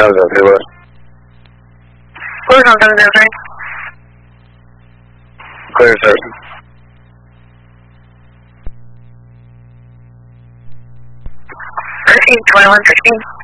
How's that, who was? Clear on 703. Clear, sir. 13, 21, 16.